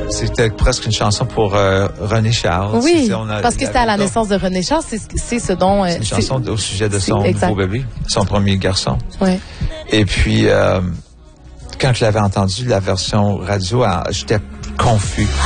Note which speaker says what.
Speaker 1: c'était presque une chanson pour René Charles.
Speaker 2: Oui, parce que c'était à la naissance de René Charles, c'est ce dont...
Speaker 1: c'est une chanson au sujet de son
Speaker 2: exact.
Speaker 1: nouveau bébé, son premier garçon.
Speaker 2: Oui.
Speaker 1: Et puis, quand je l'avais entendu, la version radio, j'étais confus.